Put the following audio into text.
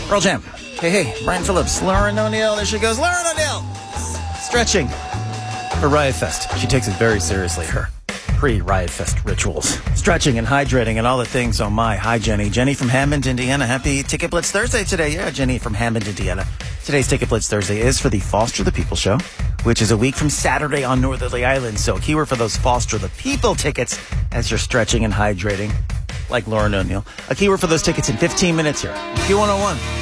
Pearl Jam. Hey, Brian Phillips, Lauren O'Neill. There she goes. Lauren O'Neill. Stretching for Riot Fest. She takes it very seriously, her pre-Riot Fest rituals. Stretching and hydrating and all the things. Oh my. Hi, Jenny. Jenny from Hammond, Indiana. Happy Ticket Blitz Thursday today. Yeah, Jenny from Hammond, Indiana. Today's Ticket Blitz Thursday is for the Foster the People show, which is a week from Saturday on Northerly Island. So a keyword for those Foster the People tickets as you're stretching and hydrating, like Lauren O'Neill. A keyword for those tickets in 15 minutes here. Q101.